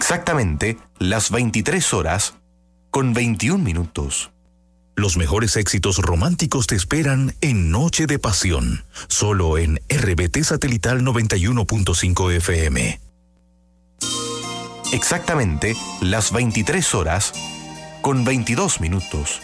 Exactamente las 23 horas con 21 minutos. Los mejores éxitos románticos te esperan en Noche de Pasión, solo en RBT Satelital 91.5 FM. Exactamente las 23 horas con 22 minutos.